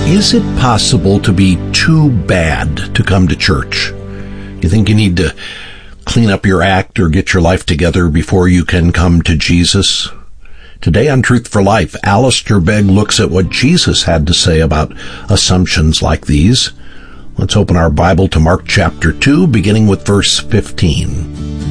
Is it possible to be too bad to come to church? You think you need to clean up your act or get your life together before you can come to Jesus? Today on Truth for Life, Alistair Begg looks at what Jesus had to say about assumptions like these. Let's open our Bible to Mark chapter 2, beginning with verse 15.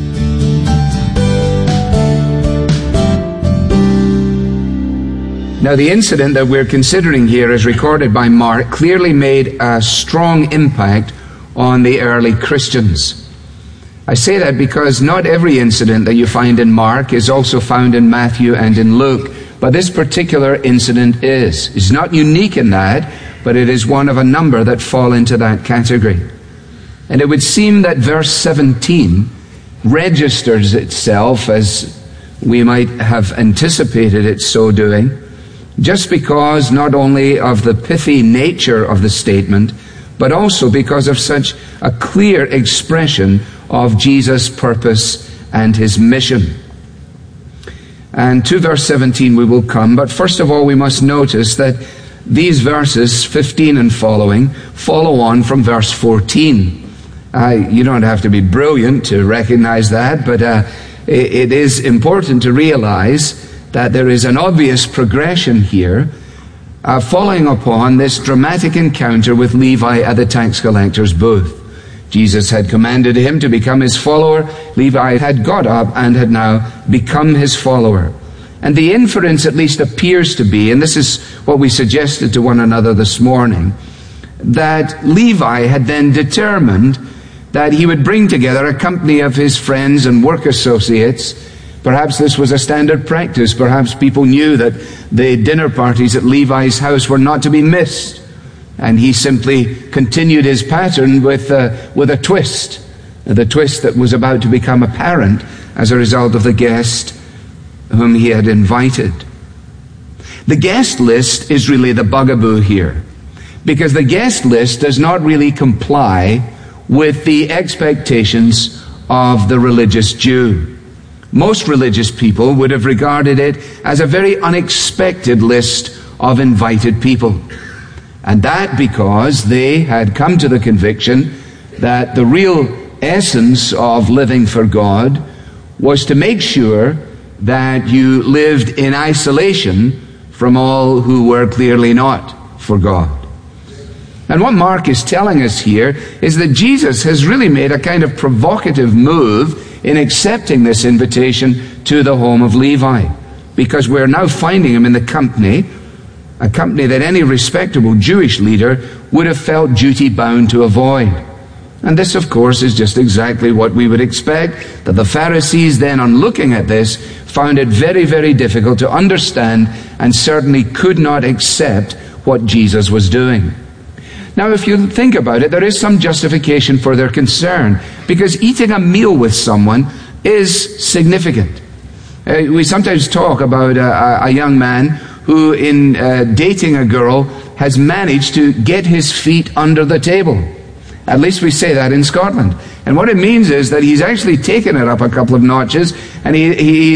Now, the incident that we're considering here, as recorded by Mark, clearly made a strong impact on the early Christians. I say that because not every incident that you find in Mark is also found in Matthew and in Luke, but this particular incident is. It's not unique in that, but it is one of a number that fall into that category. And it would seem that verse 17 registers itself, as we might have anticipated it so doing, just because not only of the pithy nature of the statement, but also because of such a clear expression of Jesus' purpose and his mission. And to verse 17 we will come, but first of all we must notice that these verses, 15 and following, follow on from verse 14. You don't have to be brilliant to recognize that, but it is important to realize that there is an obvious progression here following upon this dramatic encounter with Levi at the tax collector's booth. Jesus had commanded him to become his follower. Levi had got up and had now become his follower. And the inference at least appears to be, and this is what we suggested to one another this morning, that Levi had then determined that he would bring together a company of his friends and work associates. Perhaps this was a standard practice. Perhaps people knew that the dinner parties at Levi's house were not to be missed. And he simply continued his pattern with a twist. The twist that was about to become apparent as a result of the guest whom he had invited. The guest list is really the bugaboo here, because the guest list does not really comply with the expectations of the religious Jew. Most religious people would have regarded it as a very unexpected list of invited people. And that because they had come to the conviction that the real essence of living for God was to make sure that you lived in isolation from all who were clearly not for God. And what Mark is telling us here is that Jesus has really made a kind of provocative move in accepting this invitation to the home of Levi, because we're now finding him in the company, a company that any respectable Jewish leader would have felt duty-bound to avoid. And this, of course, is just exactly what we would expect, that the Pharisees then, on looking at this, found it very, very difficult to understand and certainly could not accept what Jesus was doing. Now, if you think about it, there is some justification for their concern, because eating a meal with someone is significant. We sometimes talk about a young man who, in dating a girl, has managed to get his feet under the table. At least we say that in Scotland. And what it means is that he's actually taken it up a couple of notches, and he